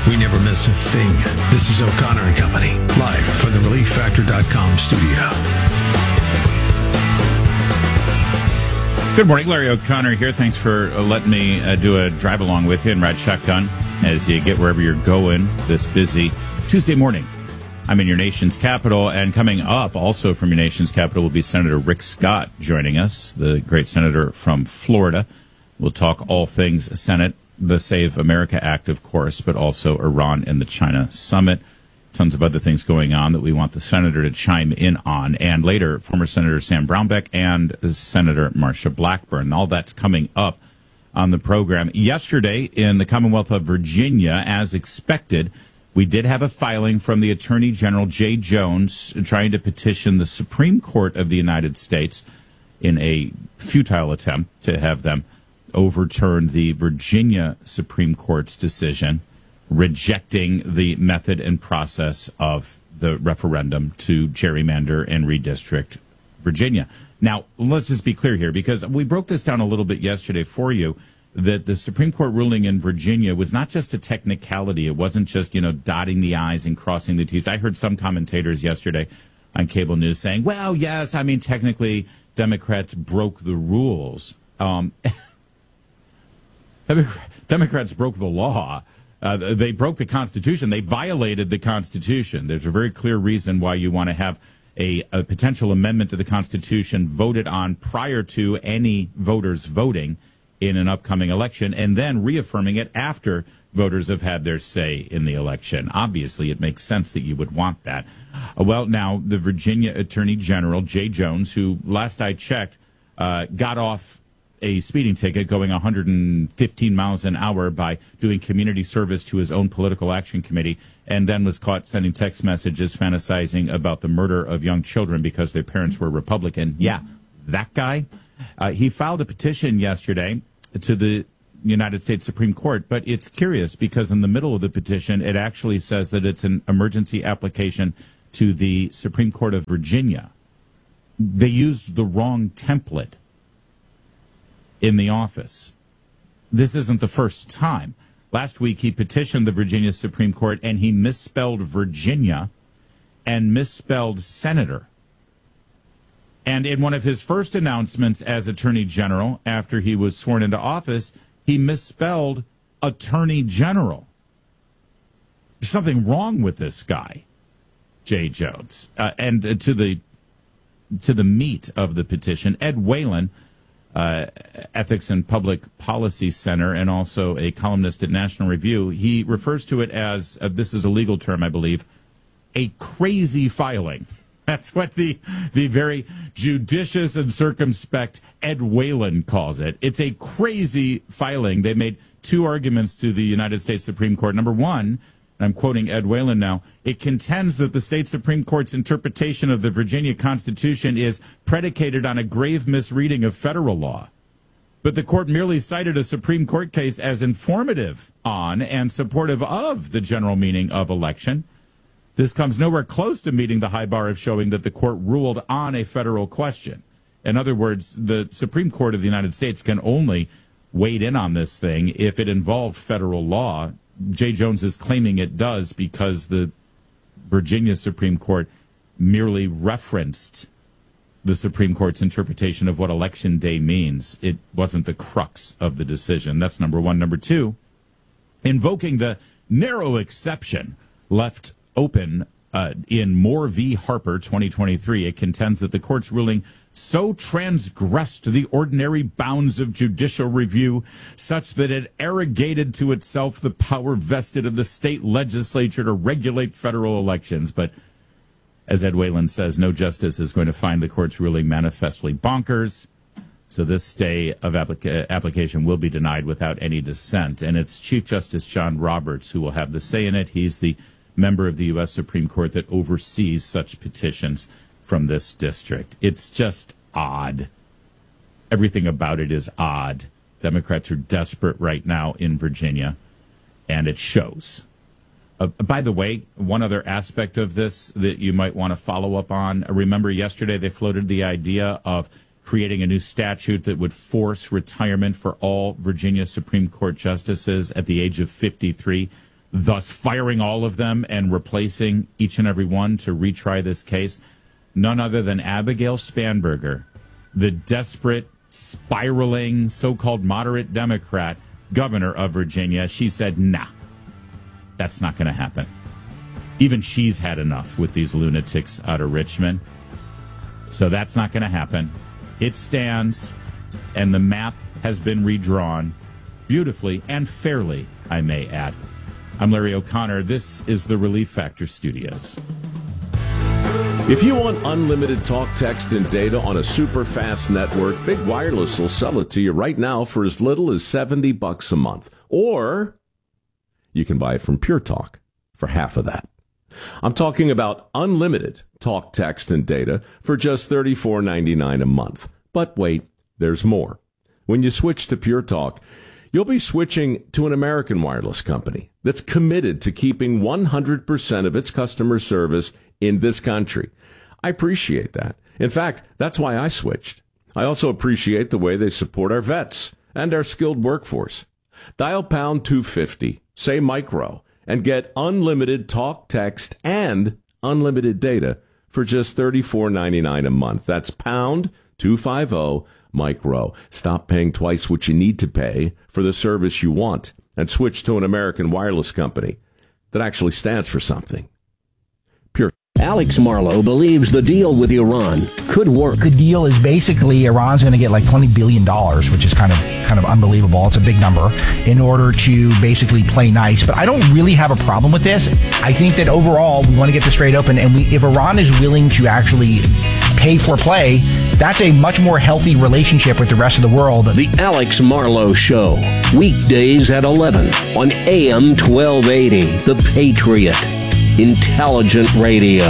We never miss a thing. This is O'Connor and Company, live from the ReliefFactor.com studio. Good morning, Larry O'Connor here. Thanks for letting me do a drive along with you and ride shotgun as you get wherever you're going this busy Tuesday morning. I'm in your nation's capital, and coming up also from your nation's capital will be Senator Rick Scott joining us, the great senator from Florida. We'll talk all things Senate, the Save America Act, of course, but also Iran and the China summit. Tons of other things going on that we want the senator to chime in on. And later, former Senator Sam Brownback and Senator Marsha Blackburn. All that's coming up on the program. Yesterday, in the Commonwealth of Virginia, as expected, we did have a filing from the Attorney General, Jay Jones, trying to petition the Supreme Court of the United States in a futile attempt to have them overturn the Virginia Supreme Court's decision rejecting the method and process of the referendum to gerrymander and redistrict Virginia. Now, let's just be clear here, because we broke this down a little bit yesterday for you, that the Supreme Court ruling in Virginia was not just a technicality. It wasn't just, dotting the I's and crossing the T's. I heard some commentators yesterday on cable news saying, well, yes, technically Democrats broke the rules. Democrats broke the law. They broke the Constitution. They violated the Constitution. There's a very clear reason why you want to have a potential amendment to the Constitution voted on prior to any voters voting in an upcoming election, and then reaffirming it after voters have had their say in the election. Obviously, it makes sense that you would want that. Well, now, the Virginia Attorney General, Jay Jones, who, last I checked, got off a speeding ticket going 115 miles an hour by doing community service to his own political action committee, and then was caught sending text messages fantasizing about the murder of young children because their parents were Republican. Yeah, that guy. He filed a petition yesterday to the United States Supreme Court, but it's curious because in the middle of the petition, it actually says that it's an emergency application to the Supreme Court of Virginia. They used the wrong template in the office. This isn't the first time. Last week, he petitioned the Virginia Supreme Court, and he misspelled Virginia and misspelled senator. And in one of his first announcements as Attorney General, after he was sworn into office, he misspelled Attorney General. There's something wrong with this guy, Jay Jones. And to the meat of the petition, Ed Whalen, Ethics and Public Policy Center, and also a columnist at National Review, he refers to it as, this is a legal term, I believe, a crazy filing. That's what the very judicious and circumspect Ed Whalen calls it. It's a crazy filing. They made two arguments to the United States Supreme Court. Number one, and I'm quoting Ed Whalen now, it contends that the state Supreme Court's interpretation of the Virginia Constitution is predicated on a grave misreading of federal law. But the court merely cited a Supreme Court case as informative on and supportive of the general meaning of election. This comes nowhere close to meeting the high bar of showing that the court ruled on a federal question. In other words, the Supreme Court of the United States can only wade in on this thing if it involved federal law. Jay Jones is claiming it does because the Virginia Supreme Court merely referenced the Supreme Court's interpretation of what Election Day means. It wasn't the crux of the decision. That's number one. Number two, invoking the narrow exception left open in Moore v. Harper 2023, it contends that the court's ruling so transgressed the ordinary bounds of judicial review such that it arrogated to itself the power vested in the state legislature to regulate federal elections. But as Ed Whalen says, no justice is going to find the court's ruling manifestly bonkers. So this stay of application will be denied without any dissent. And it's Chief Justice John Roberts who will have the say in it. He's the member of the U.S. Supreme Court that oversees such petitions from this district. It's just odd. Everything about it is odd. Democrats are desperate right now in Virginia, and it shows. By the way, one other aspect of this that you might want to follow up on. Remember yesterday they floated the idea of creating a new statute that would force retirement for all Virginia Supreme Court justices at the age of 53. thus firing all of them and replacing each and every one to retry this case. None other than Abigail Spanberger, the desperate, spiraling, so-called moderate Democrat governor of Virginia. She said, nah, that's not going to happen. Even she's had enough with these lunatics out of Richmond. So that's not going to happen. It stands, and the map has been redrawn beautifully and fairly, I may add. I'm Larry O'Connor. This is the Relief Factor Studios. If you want unlimited talk, text, and data on a super fast network, Big Wireless will sell it to you right now for as little as $70 a month. Or you can buy it from Pure Talk for half of that. I'm talking about unlimited talk, text, and data for just $34.99 a month. But wait, there's more. When you switch to Pure Talk, you'll be switching to an American wireless company that's committed to keeping 100% of its customer service in this country. I appreciate that. In fact, that's why I switched. I also appreciate the way they support our vets and our skilled workforce. Dial pound 250, say micro, and get unlimited talk, text, and unlimited data for just $34.99 a month. That's pound 250 micro. Stop paying twice what you need to pay for the service you want and switch to an American wireless company that actually stands for something. Pure. Alex Marlow believes the deal with Iran could work. The deal is basically Iran's going to get like $20 billion, which is kind of unbelievable. It's a big number in order to basically play nice. But I don't really have a problem with this. I think that overall we want to get this straight open, and if Iran is willing to actually pay for play, that's a much more healthy relationship with the rest of the world. The Alex Marlow Show, weekdays at 11 on AM 1280, The Patriot. Intelligent radio.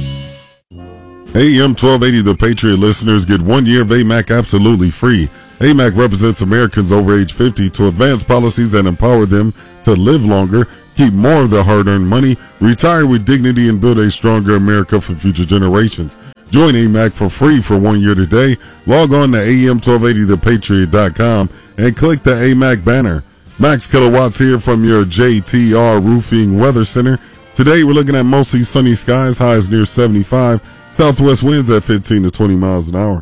AM 1280, The Patriot listeners get 1 year of AMAC absolutely free. AMAC represents Americans over age 50 to advance policies that empower them to live longer, keep more of their hard-earned money, retire with dignity, and build a stronger America for future generations. Join AMAC for free for 1 year today. Log on to am1280thepatriot.com and click the AMAC banner. Max Kilowatts here from your JTR Roofing Weather Center. Today we're looking at mostly sunny skies, highs near 75, southwest winds at 15 to 20 miles an hour.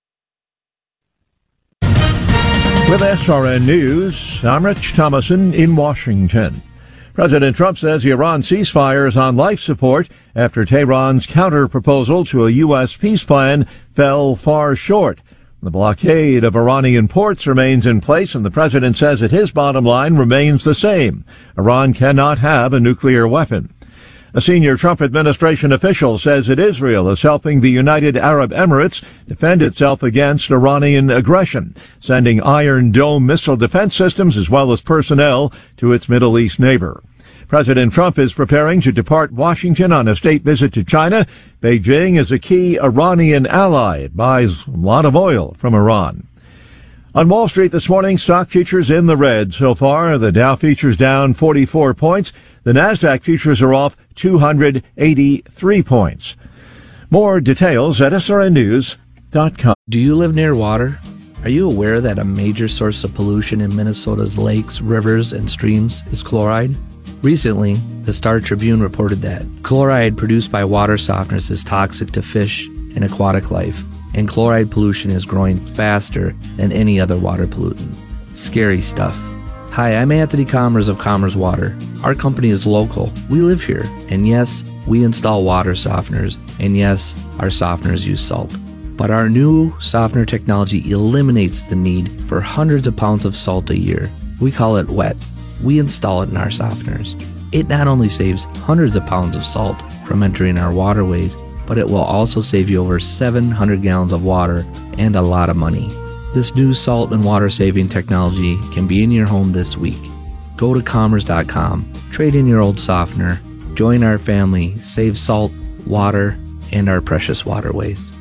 With SRN News, I'm Rich Thomason in Washington. President Trump says the Iran ceasefire is on life support after Tehran's counter-proposal to a U.S. peace plan fell far short. The blockade of Iranian ports remains in place, and the president says that his bottom line remains the same. Iran cannot have a nuclear weapon. A senior Trump administration official says that Israel is helping the United Arab Emirates defend itself against Iranian aggression, sending Iron Dome missile defense systems as well as personnel to its Middle East neighbor. President Trump is preparing to depart Washington on a state visit to China. Beijing is a key Iranian ally. It buys a lot of oil from Iran. On Wall Street this morning, stock futures in the red so far. The Dow futures down 44 points. The Nasdaq futures are off 283 points. More details at srnnews.com. Do you live near water? Are you aware that a major source of pollution in Minnesota's lakes, rivers, and streams is chloride? Recently, the Star Tribune reported that chloride produced by water softeners is toxic to fish and aquatic life, and chloride pollution is growing faster than any other water pollutant. Scary stuff. Hi, I'm Anthony Commerce of Commerce Water. Our company is local. We live here. And yes, we install water softeners. And yes, our softeners use salt. But our new softener technology eliminates the need for hundreds of pounds of salt a year. We call it WET. We install it in our softeners. It not only saves hundreds of pounds of salt from entering our waterways, but it will also save you over 700 gallons of water and a lot of money. This new salt and water saving technology can be in your home this week. Go to commerce.com, trade in your old softener, join our family, save salt, water, and our precious waterways.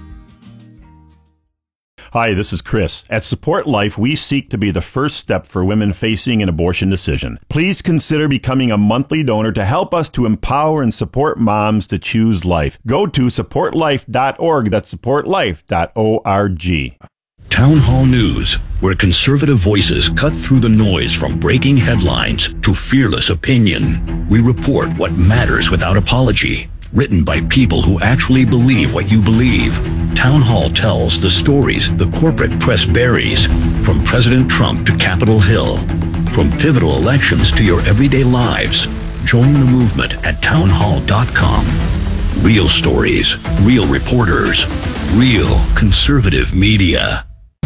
Hi, this is Chris. At Support Life, we seek to be the first step for women facing an abortion decision. Please consider becoming a monthly donor to help us to empower and support moms to choose life. Go to supportlife.org. That's supportlife.org. Town Hall News, where conservative voices cut through the noise from breaking headlines to fearless opinion. We report what matters without apology. Written by people who actually believe what you believe. Town Hall tells the stories the corporate press buries, from President Trump to Capitol Hill, from pivotal elections to your everyday lives. Join the movement at townhall.com. Real stories, real reporters, real conservative media.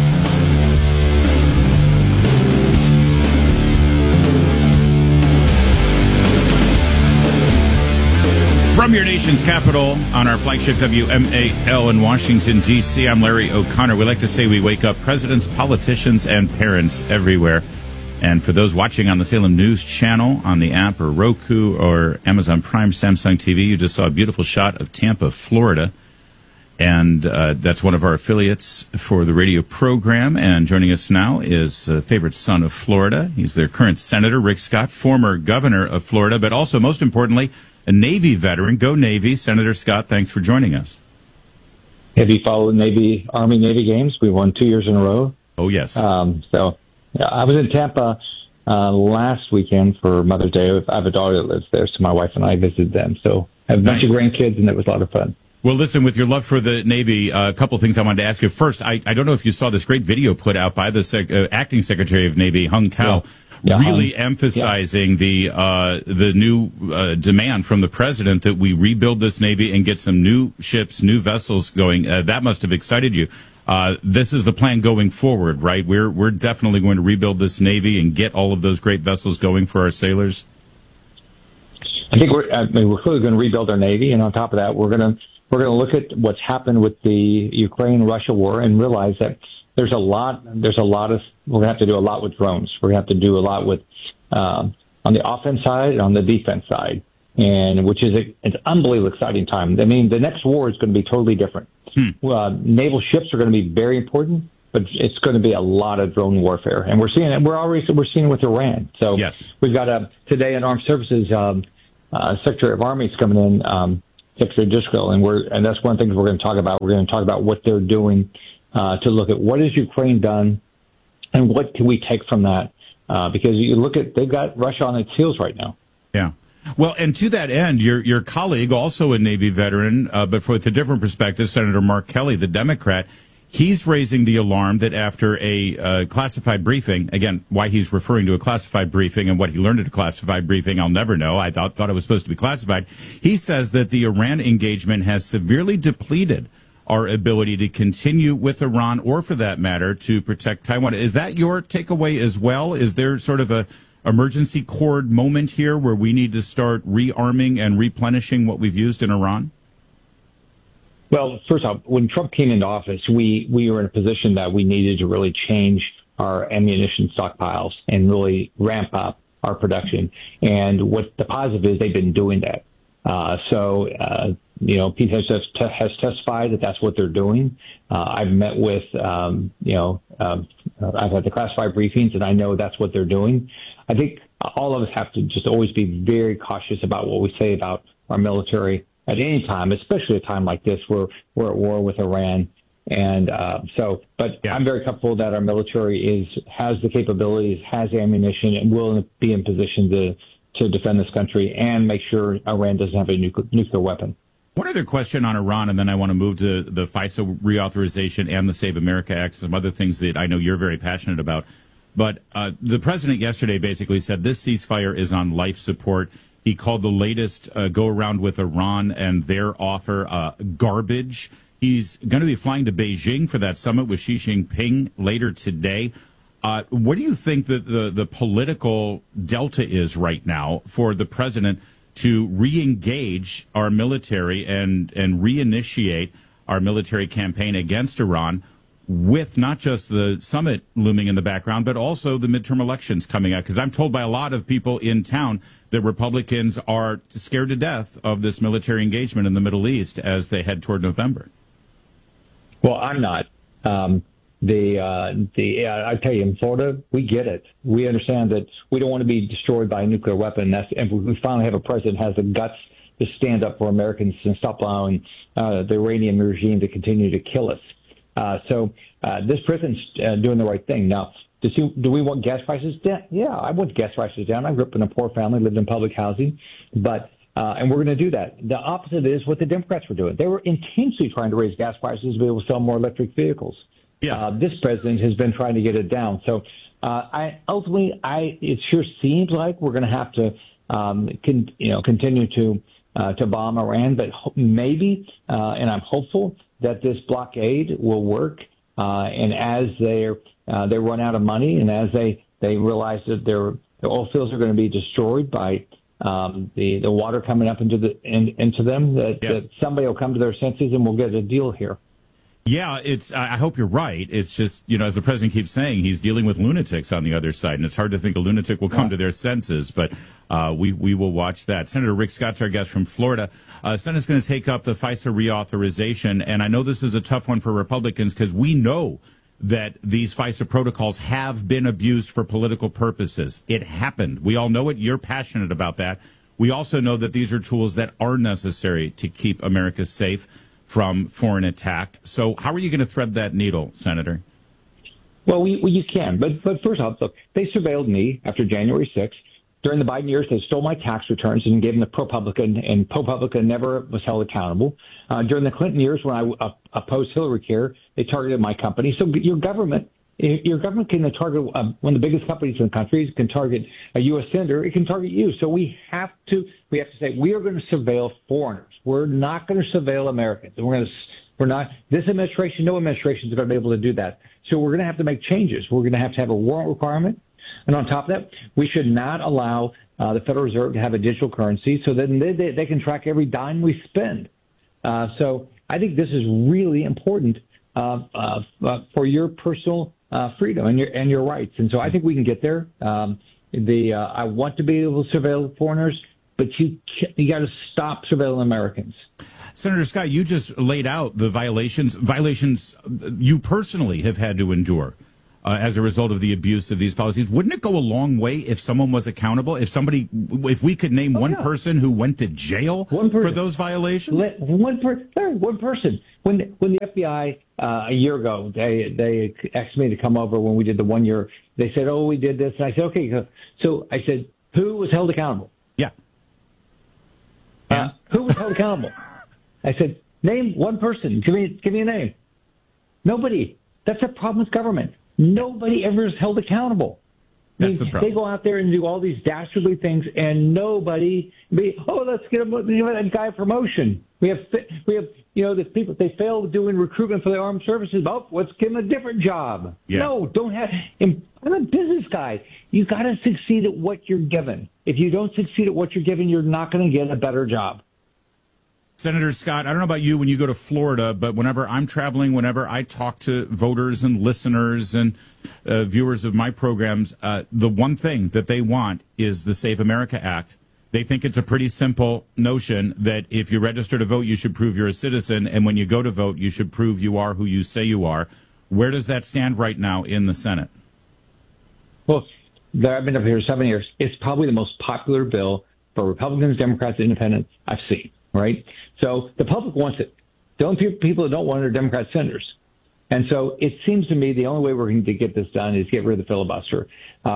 From your nation's capital on our flagship WMAL in Washington, D.C., I'm Larry O'Connor. We like to say we wake up presidents, politicians, and parents everywhere. And for those watching on the Salem News Channel, on the app, or Roku, or Amazon Prime, Samsung TV, you just saw a beautiful shot of Tampa, Florida. And that's one of our affiliates for the radio program. And joining us now is the favorite son of Florida. He's their current senator, Rick Scott, former governor of Florida, but also, most importantly, a Navy veteran. Go Navy. Senator Scott, thanks for joining us. Have you followed Army-Navy games? We won 2 years in a row. Oh, yes. So I was in Tampa last weekend for Mother's Day. I have a daughter that lives there, so my wife and I visited them. So I have a bunch of grandkids, and it was a lot of fun. Well, listen, with your love for the Navy, a couple of things I wanted to ask you. First, I don't know if you saw this great video put out by the acting Secretary of Navy, Hung Cao, really emphasizing the new demand from the president that we rebuild this Navy and get some new ships, new vessels going. That must have excited you. This is the plan going forward, right? We're definitely going to rebuild this Navy and get all of those great vessels going for our sailors. I think we're clearly going to rebuild our Navy, and on top of that, we're going to look at what's happened with the Ukraine-Russia war and realize that we're going to have to do a lot with drones. We're going to have to do a lot with, on the offense side and on the defense side, and which is an unbelievably exciting time. I mean, the next war is going to be totally different. Naval ships are going to be very important, but it's going to be a lot of drone warfare. And we're seeing it. We're seeing it with Iran. So we've got today an Armed Services, Secretary of Army is coming in, Secretary Driscoll, and that's one of the things we're going to talk about. We're going to talk about what they're doing to look at what has Ukraine done and what can we take from that. Because you look at, they've got Russia on its heels right now. Yeah. Well, and to that end, your colleague, also a Navy veteran, but with a different perspective, Senator Mark Kelly, the Democrat, he's raising the alarm that after a classified briefing, again, why he's referring to a classified briefing and what he learned at a classified briefing, I'll never know. I thought it was supposed to be classified. He says that the Iran engagement has severely depleted our ability to continue with Iran, or for that matter, to protect Taiwan. Is that your takeaway as well? Is there sort of a emergency cord moment here where we need to start rearming and replenishing what we've used in Iran? Well, first off, when Trump came into office, we were in a position that we needed to really change our ammunition stockpiles and really ramp up our production. And what the positive is, they've been doing that. Pete has testified that that's what they're doing. I've met with, I've had the classified briefings, and I know that's what they're doing. I think all of us have to just always be very cautious about what we say about our military at any time, especially a time like this where we're at war with Iran. And I'm very comfortable that our military has the capabilities, has the ammunition, and will be in position to defend this country and make sure Iran doesn't have a nuclear weapon. One other question on Iran, and then I want to move to the FISA reauthorization and the Save America Act, some other things that I know you're very passionate about. But the president yesterday basically said this ceasefire is on life support. He called the latest go-around with Iran and their offer garbage. He's going to be flying to Beijing for that summit with Xi Jinping later today. What do you think that the political delta is right now for the president to re-engage our military and reinitiate our military campaign against Iran, with not just the summit looming in the background, but also the midterm elections coming up? Because I'm told by a lot of people in town that Republicans are scared to death of this military engagement in the Middle East as they head toward November. Well, I'm not. I tell you, in Florida, we get it. We understand that we don't want to be destroyed by a nuclear weapon. And we finally have a president who has the guts to stand up for Americans and stop allowing the Iranian regime to continue to kill us. So this president's doing the right thing. Now, do we want gas prices down? Yeah, I want gas prices down. I grew up in a poor family, lived in public housing, but and we're going to do that. The opposite is what the Democrats were doing. They were intensely trying to raise gas prices to be able to sell more electric vehicles. Yeah. This president has been trying to get it down. So it sure seems like we're going to have to continue to bomb Iran, but maybe, and I'm hopeful that this blockade will work. And as they run out of money, and as they realize that their oil fields are going to be destroyed by the water coming up into them, that somebody will come to their senses and we'll get a deal here. Yeah, I hope you're right. It's just, as the president keeps saying, he's dealing with lunatics on the other side, and it's hard to think a lunatic will come to their senses, but we will watch that. Senator Rick Scott's our guest from Florida. Senate's going to take up the FISA reauthorization, and I know this is a tough one for Republicans because we know that these FISA protocols have been abused for political purposes. It happened. We all know it. You're passionate about that. We also know that these are tools that are necessary to keep America safe from foreign attack. So how are you going to thread that needle, Senator? Well, you can. But first off, look, they surveilled me after January 6th. During the Biden years, they stole my tax returns and gave them to ProPublica, and ProPublica never was held accountable. During the Clinton years, when I opposed Hillary Care, they targeted my company. So your government can target one of the biggest companies in the country. It can target a U.S. senator. It can target you. So we have to say we are going to surveil foreigners. We're not going to surveil Americans. And we're not. This administration, no administration is going to be able to do that. So we're going to have to make changes. We're going to have a warrant requirement. And on top of that, we should not allow the Federal Reserve to have a digital currency so that they can track every dime we spend. So I think this is really important for your personal freedom and your rights. And so I think we can get there. I want to be able to surveil foreigners, but you got to stop surveilling Americans. Senator Scott, you just laid out the violations you personally have had to endure as a result of the abuse of these policies. Wouldn't it go a long way if someone was accountable? If we could name one person who went to jail for those violations? One person. When the FBI a year ago, they asked me to come over when we did the 1 year. They said, "Oh, we did this," and I said, "Okay." So I said, "Who was held accountable?" Yeah. Who was held accountable? I said, "Name one person. Give me a name." Nobody. That's a problem with government. Nobody ever is held accountable. That's the problem. They go out there and do all these dastardly things, and let's give that guy a promotion. We have the people, they fail doing recruitment for the armed services. Oh, let's give them a different job. Yeah. No, don't have. I'm a business guy. You got to succeed at what you're given. If you don't succeed at what you're given, you're not going to get a better job. Senator Scott, I don't know about you when you go to Florida, but whenever I'm traveling, whenever I talk to voters and listeners and viewers of my programs, the one thing that they want is the Save America Act. They think it's a pretty simple notion that if you register to vote, you should prove you're a citizen, and when you go to vote, you should prove you are who you say you are. Where does that stand right now in the Senate? Well, I've been up here 7 years. It's probably the most popular bill for Republicans, Democrats, Independents I've seen. Right? So the public wants it. The only people that don't want it are Democrat senators. And so it seems to me the only way we're going to get this done is get rid of the filibuster.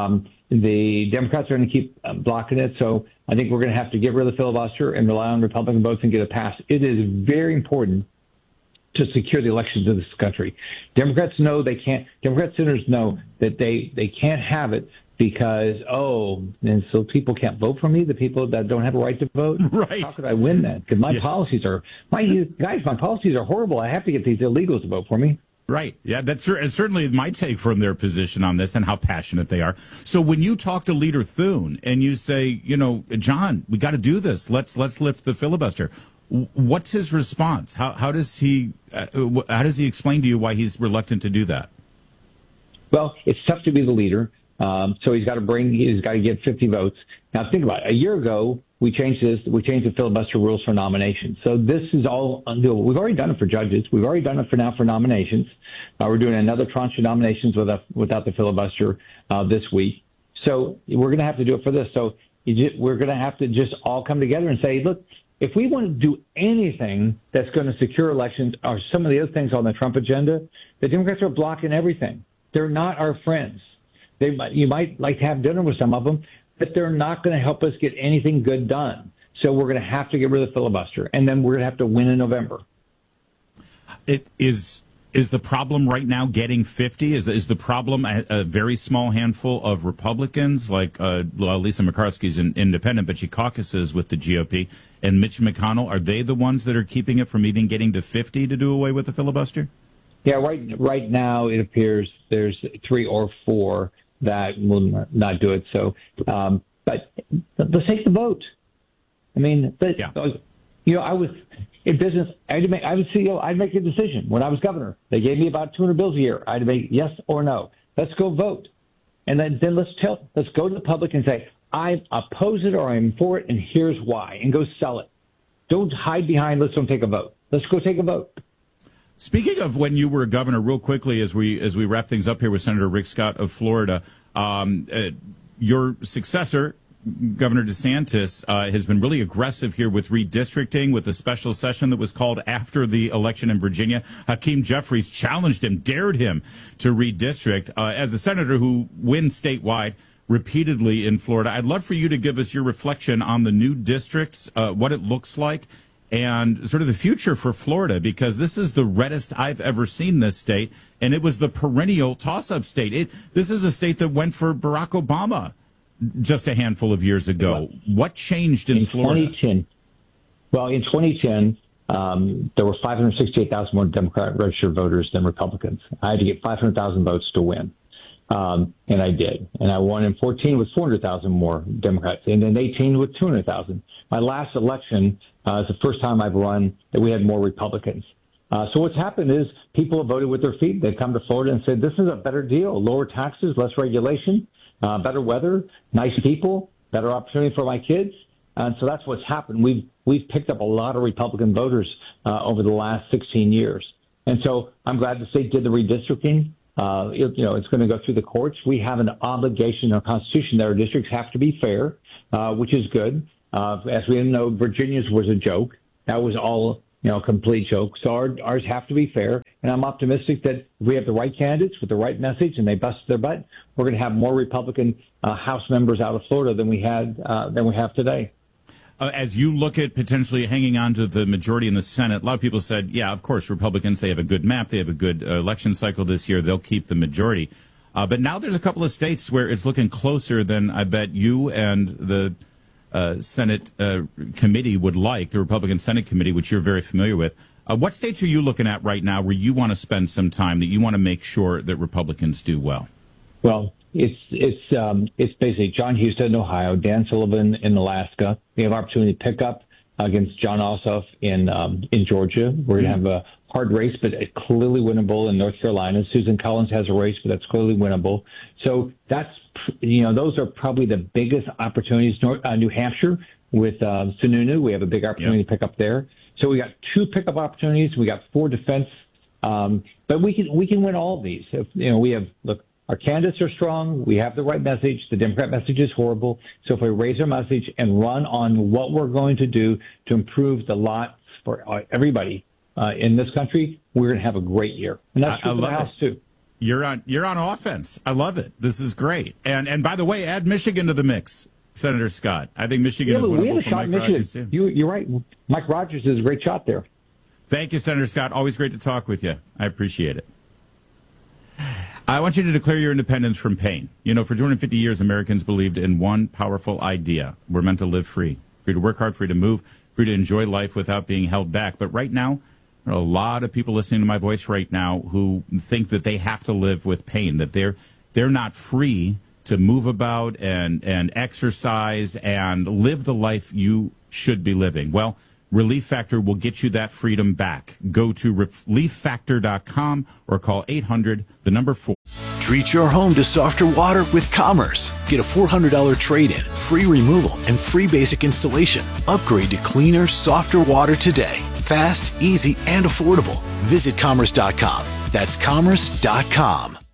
The Democrats are going to keep blocking it. So I think we're going to have to get rid of the filibuster and rely on Republican votes and get it passed. It is very important to secure the elections of this country. Democrats know they can't. Democrat senators know that they can't have it because, and so people can't vote for me, the people that don't have a right to vote? Right. How could I win that? Because my policies are horrible. I have to get these illegals to vote for me. Right. Yeah, that's certainly my take from their position on this and how passionate they are. So when you talk to Leader Thune and you say, John, we got to do this. Let's lift the filibuster. What's his response? How does he explain to you why he's reluctant to do that? Well, it's tough to be the leader. So he's got to get 50 votes. Now think about it. A year ago, we changed the filibuster rules for nominations. So this is all undoable. We've already done it for judges. We've already done it for nominations. We're doing another tranche of nominations without the filibuster this week. So we're going to have to do it for this. So we're going to have to just all come together and say, look, if we want to do anything that's going to secure elections or some of the other things on the Trump agenda, the Democrats are blocking everything. They're not our friends. You might like to have dinner with some of them, but they're not going to help us get anything good done. So we're going to have to get rid of the filibuster, and then we're going to have to win in November. It is the problem right now getting 50? Is the problem a very small handful of Republicans, like Lisa McCarthy's an independent, but she caucuses with the GOP, and Mitch McConnell? Are they the ones that are keeping it from even getting to 50 to do away with the filibuster? Yeah, right now it appears there's 3 or 4 that will not do it. So, but let's take the vote. I mean, I was in business. I was CEO. I'd make a decision. When I was governor, they gave me about 200 bills a year. I'd make yes or no. Let's go vote, and then let's go to the public and say I oppose it or I'm for it, and here's why, and go sell it. Don't hide behind let's don't take a vote. Let's go take a vote. Speaking of when you were governor, real quickly as we wrap things up here with Senator Rick Scott of Florida, your successor, Governor DeSantis, has been really aggressive here with redistricting, with the special session that was called after the election in Virginia. Hakeem Jeffries challenged him, dared him to redistrict. As a senator who wins statewide repeatedly in Florida, I'd love for you to give us your reflection on the new districts, what it looks like, and sort of the future for Florida, because this is the reddest I've ever seen this state, and it was the perennial toss-up state. This is a state that went for Barack Obama just a handful of years ago. What changed in Florida? 2010. Well, in 2010, there were 568,000 more Democrat registered voters than Republicans. I had to get 500,000 votes to win. And I did. And I won in 14 with 400,000 more Democrats, and in 18 with 200,000. My last election is the first time I've run that we had more Republicans. So what's happened is people have voted with their feet. They've come to Florida and said, this is a better deal. Lower taxes, less regulation, better weather, nice people, better opportunity for my kids. And so that's what's happened. We've picked up a lot of Republican voters over the last 16 years. And so I'm glad the state did the redistricting. It's going to go through the courts. We have an obligation in our Constitution that our districts have to be fair, which is good. As we know, Virginia's was a joke. That was all, a complete joke. So ours have to be fair. And I'm optimistic that if we have the right candidates with the right message and they bust their butt, we're going to have more Republican House members out of Florida than we have today. As you look at potentially hanging on to the majority in the Senate, a lot of people said, yeah, of course, Republicans, they have a good map. They have a good election cycle this year. They'll keep the majority. But now there's a couple of states where it's looking closer than I bet you and the Senate committee would like, the Republican Senate committee, which you're very familiar with. What states are you looking at right now where you want to spend some time, that you want to make sure that Republicans do well? Well, it's basically John Husted in Ohio, Dan Sullivan in Alaska. We have opportunity to pick up against John Ossoff in Georgia. We're going to have a hard race, but clearly winnable in North Carolina. Susan Collins has a race, but that's clearly winnable. So that's, those are probably the biggest opportunities. New Hampshire with Sununu, we have a big opportunity to pick up there. So we got 2 pickup opportunities. We got 4 defense, but we can win all of these. We have our candidates are strong. We have the right message. The Democrat message is horrible. So if we raise our message and run on what we're going to do to improve the lots for everybody in this country, we're going to have a great year. And that's true for the House too. You're on offense. I love it. This is great. And by the way, add Michigan to the mix, Senator Scott. I think Michigan is winnable. We have a shot in Michigan. You're right. Mike Rogers is a great shot there. Thank you, Senator Scott. Always great to talk with you. I appreciate it. I want you to declare your independence from pain. For 250 years, Americans believed in one powerful idea. We're meant to live free to work hard, free to move, free to enjoy life without being held back. But right now, there are a lot of people listening to my voice right now who think that they have to live with pain, that they're not free to move about and exercise and live the life you should be living. Well, Relief Factor will get you that freedom back. Go to relieffactor.com or call 800-4. Treat your home to softer water with Commerce. Get a $400 trade-in, free removal, and free basic installation. Upgrade to cleaner, softer water today. Fast, easy, and affordable. Visit Commerce.com. That's Commerce.com.